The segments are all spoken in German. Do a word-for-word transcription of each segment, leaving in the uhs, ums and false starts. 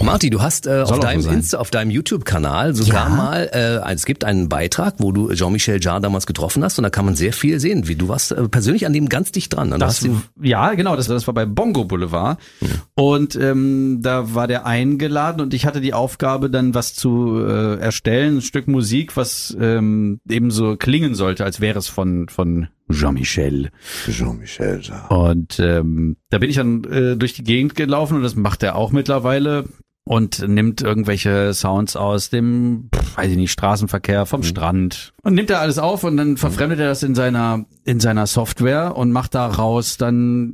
Marty, du hast äh, auf Soll auch deinem so sein. Insta, auf deinem YouTube-Kanal sogar Ja. mal, äh, es gibt einen Beitrag, wo du Jean-Michel Jarre damals getroffen hast und da kann man sehr viel sehen. Wie du warst äh, persönlich an dem ganz dicht dran. Und du Das, hast ihn, ja, genau, das, das war bei Bongo Boulevard. Und ähm, da war der eingeladen und ich hatte die Aufgabe, dann was zu äh, erstellen, ein Stück Musik, was ähm, eben so klingen sollte, als wäre es von von Jean-Michel. Jean-Michel Jarre. Und ähm, da bin ich dann äh, durch die Gegend gelaufen und das macht er auch mittlerweile und nimmt irgendwelche Sounds aus dem, pff, weiß ich nicht, Straßenverkehr, vom Strand und nimmt er alles auf und dann verfremdet er das in seiner in seiner Software und macht daraus dann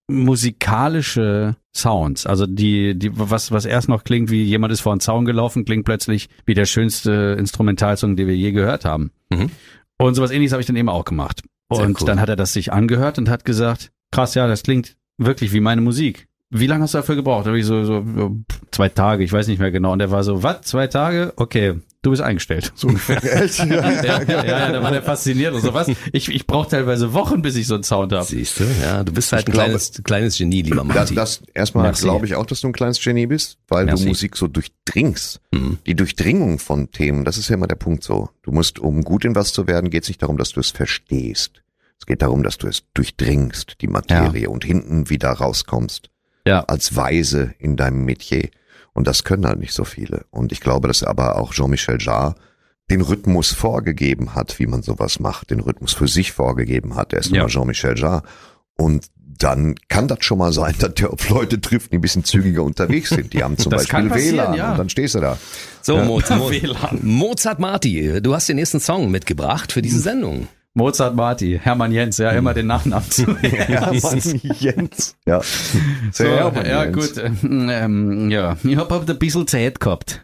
musikalische Sounds. Also die die was was erst noch klingt wie jemand ist vor den Zaun gelaufen, klingt plötzlich wie der schönste Instrumentalsong, den wir je gehört haben. Mhm. Und sowas Ähnliches habe ich dann eben auch gemacht. Sehr Und cool. dann hat er das sich angehört und hat gesagt, krass, ja, das klingt wirklich wie meine Musik. Wie lange hast du dafür gebraucht? Da hab ich so, so, so zwei Tage, ich weiß nicht mehr genau. Und er war so, was, zwei Tage? Okay, du bist eingestellt. So ungefähr. Echt? Ja. ja, ja, ja, da war der fasziniert und so was. Ich, ich brauche teilweise Wochen, bis ich so einen Sound habe. siehst du, ja, du bist halt ein glaube- kleines, kleines Genie, lieber Das, Marty. das erstmal Merci. glaube ich auch, dass du ein kleines Genie bist, weil Merci. du Musik so durchdringst. Mhm. Die Durchdringung von Themen, das ist ja immer der Punkt so. Du musst, um gut in was zu werden, geht es nicht darum, dass du es verstehst. Es geht darum, dass du es durchdringst, die Materie, und hinten wieder rauskommst. Ja. Als Weise in deinem Metier. Und das können halt nicht so viele. Und ich glaube, dass aber auch Jean-Michel Jarre den Rhythmus vorgegeben hat, wie man sowas macht, den Rhythmus für sich vorgegeben hat. Er ist Ja. immer Jean-Michel Jarre. Und dann kann das schon mal sein, dass der auf Leute trifft, die ein bisschen zügiger unterwegs sind. Die haben zum Das Beispiel kann passieren, W L A N ja. und dann stehst du da. So, Mo Mo W L A N. Mozart Marty, du hast den nächsten Song mitgebracht für diese Sendung. Mozart Marty, Hermann Jens, ja, immer den Nachnamen zu. Ja, Mann, Jens. Ja, So, Sehr Hermann ja Jens. gut, ähm, ja, ich habe halt ein bisschen Zeit gehabt.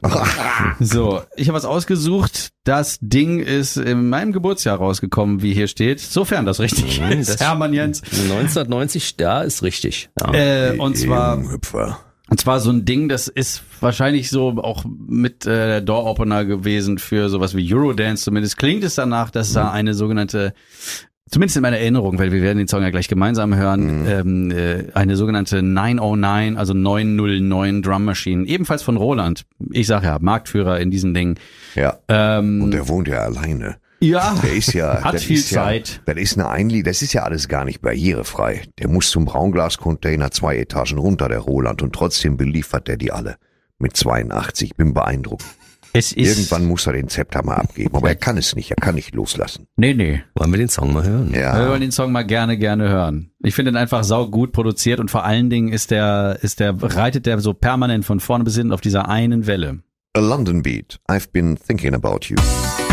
So, ich habe was ausgesucht. Das Ding ist in meinem Geburtsjahr rausgekommen, wie hier steht. Sofern das richtig Mhm, ist, das- Hermann Jens. neunzehnhundertneunzig, ja, ist richtig. Ja. Äh, und zwar Hüpfer. Und zwar so ein Ding, das ist wahrscheinlich so auch mit äh, der Door-Opener gewesen für sowas wie Eurodance. Zumindest klingt es danach, dass da eine sogenannte, zumindest in meiner Erinnerung, weil wir werden den Song ja gleich gemeinsam hören, Mhm. ähm, äh, eine sogenannte neunhundertneun, also neunhundertneun Drum Machine, ebenfalls von Roland. Ich sage ja, Marktführer in diesen Dingen. Ja. Ähm, Und der wohnt ja alleine. ja, Der ist ja, Hat das viel ist ja, Zeit. Das ist eine Einlie, das ist ja alles gar nicht barrierefrei. Der muss zum Braunglascontainer zwei Etagen runter, der Roland, und trotzdem beliefert der die alle. Mit zweiundachtzig, ich bin beeindruckt. es ist, Irgendwann muss er den Zepter mal abgeben, aber er kann es nicht, er kann nicht loslassen. nee, nee. Wollen wir den Song mal hören? Wir Ja, wollen den Song mal gerne, gerne hören. Ich finde ihn einfach saugut produziert und vor allen Dingen ist der, ist der, reitet der so permanent von vorne bis hinten auf dieser einen Welle. a London Beat, I've been thinking about you.